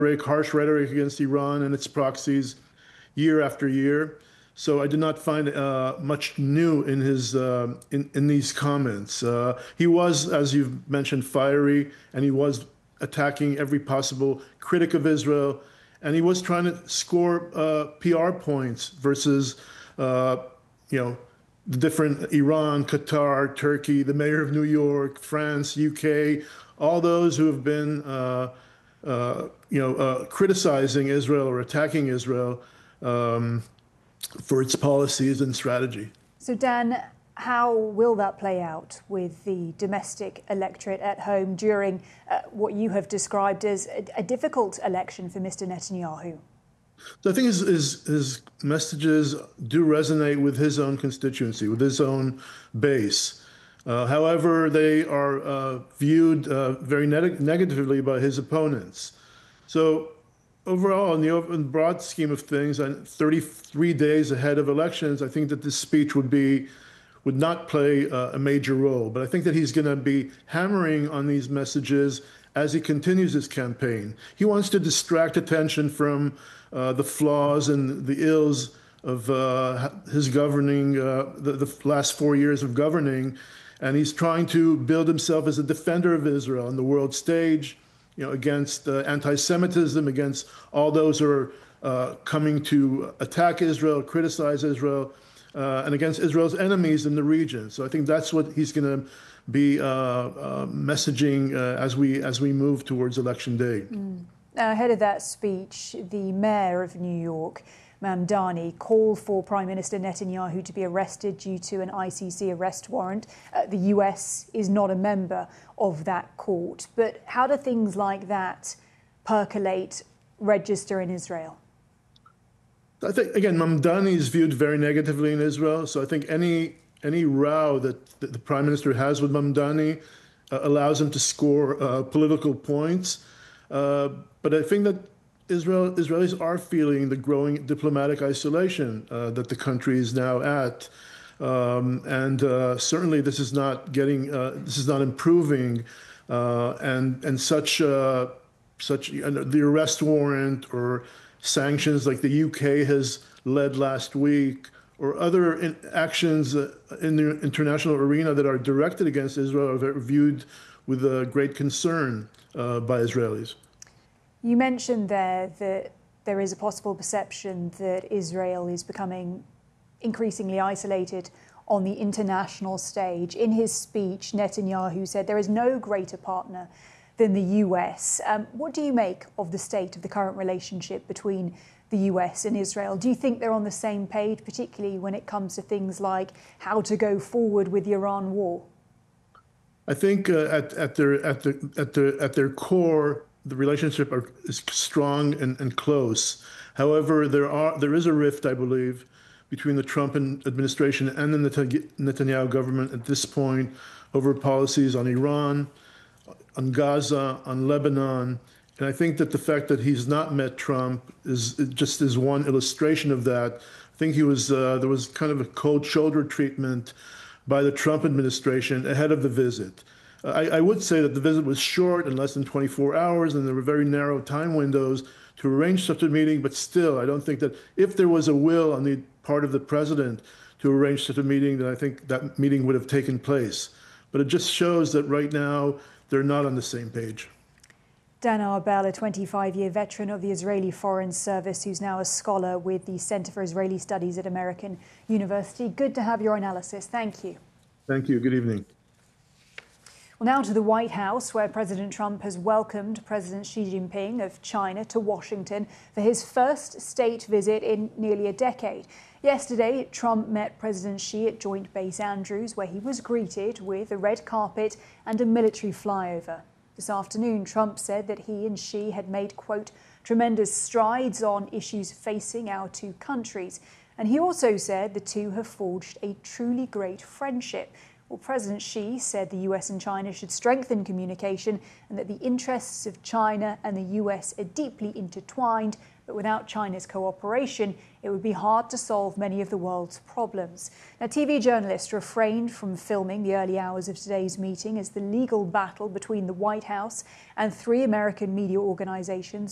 harsh rhetoric against Iran and its proxies year after year. So I did not find much new in his in these comments. He was, as you've mentioned, fiery, and he was attacking every possible critic of Israel, and he was trying to score PR points versus the different Iran, Qatar, Turkey, the mayor of New York, France, UK, all those who have been criticizing Israel or attacking Israel for its policies and strategy. So, Dan, how will that play out with the domestic electorate at home during what you have described as a difficult election for Mr. Netanyahu? So I think his messages do resonate with his own constituency, with his own base. However, they are viewed very negatively by his opponents. So overall, in the broad scheme of things, 33 days ahead of elections, I think that this speech would not play a major role. But I think that he's going to be hammering on these messages as he continues his campaign. He wants to distract attention from the flaws and the ills of his governing, the last 4 years of governing. And he's trying to build himself as a defender of Israel on the world stage, against anti-Semitism, against all those who are coming to attack Israel, criticize Israel, and against Israel's enemies in the region. So I think that's what he's going to be messaging as we move towards Election Day. Ahead of that speech, the mayor of New York, Mamdani, called for Prime Minister Netanyahu to be arrested due to an ICC arrest warrant. The US is not a member of that court. But how do things like that percolate, register in Israel? I think, again, Mamdani is viewed very negatively in Israel. So I think any row that the prime minister has with Mamdani allows him to score political points. But I think that Israelis are feeling the growing diplomatic isolation that the country is now at. Certainly this is not improving. And such the arrest warrant or sanctions like the UK has led last week, or other actions in the international arena that are directed against Israel are viewed with great concern by Israelis. You mentioned there that there is a possible perception that Israel is becoming increasingly isolated on the international stage. In his speech, Netanyahu said there is no greater partner than the US. What do you make of the state of the current relationship between the US and Israel? Do you think they're on the same page, particularly when it comes to things like how to go forward with the Iran war? I think at their core, the relationship is strong and close. However, there is a rift, I believe, between the Trump administration and the Netanyahu government at this point over policies on Iran, on Gaza, on Lebanon. And I think that the fact that he's not met Trump is one illustration of that. I think there was kind of a cold shoulder treatment by the Trump administration ahead of the visit. I would say that the visit was short, in less than 24 hours, and there were very narrow time windows to arrange such a meeting. But still, I don't think that if there was a will on the part of the president to arrange such a meeting, then I think that meeting would have taken place. But it just shows that right now they're not on the same page. Dan Arbel, a 25-year veteran of the Israeli Foreign Service, who's now a scholar with the Center for Israeli Studies at American University. Good to have your analysis. Thank you. Thank you. Good evening. Well, now to the White House, where President Trump has welcomed President Xi Jinping of China to Washington for his first state visit in nearly a decade. Yesterday, Trump met President Xi at Joint Base Andrews, where he was greeted with a red carpet and a military flyover. This afternoon, Trump said that he and Xi had made, quote, tremendous strides on issues facing our two countries. And he also said the two have forged a truly great friendship. Well, President Xi said the US and China should strengthen communication and that the interests of China and the US are deeply intertwined, but without China's cooperation, it would be hard to solve many of the world's problems. Now, TV journalists refrained from filming the early hours of today's meeting as the legal battle between the White House and 3 American media organizations